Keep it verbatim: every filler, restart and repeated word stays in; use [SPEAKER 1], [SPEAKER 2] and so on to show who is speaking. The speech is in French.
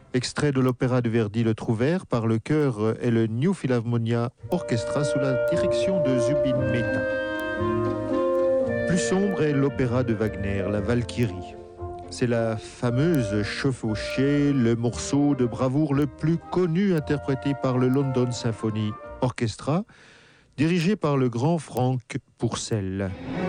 [SPEAKER 1] Extrait de l'opéra de Verdi Le Trouvère par le chœur et le New Philharmonia Orchestra sous la direction de Zubin Mehta. Plus sombre est l'opéra de Wagner, La Valkyrie. C'est la fameuse chevauchée, le morceau de bravoure le plus connu interprété par le London Symphony Orchestra, dirigé par le grand Frank Purcell.